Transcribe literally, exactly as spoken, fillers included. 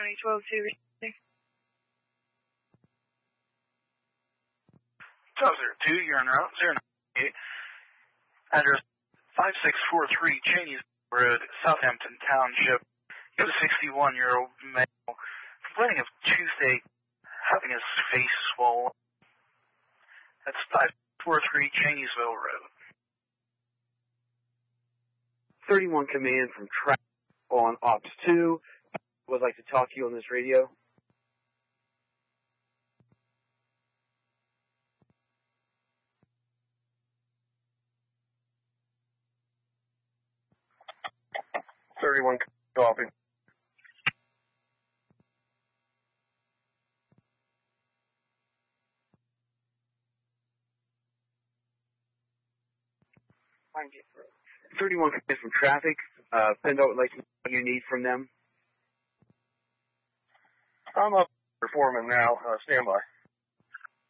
County twelve two. twelve zero two, you're en route, zero nine eight. Address five six four three Cheney Road, Southampton Township. You have a sixty-one-year-old male complaining of toothache, having his face swollen. That's five four three Cheneysville Road. thirty-one command from track on Ops two. Would like to talk to you on this radio. thirty-one copy. thirty-one command from traffic. Uh, PennDOT would like to know what you need from them. I'm up for foreman now. Uh, stand by.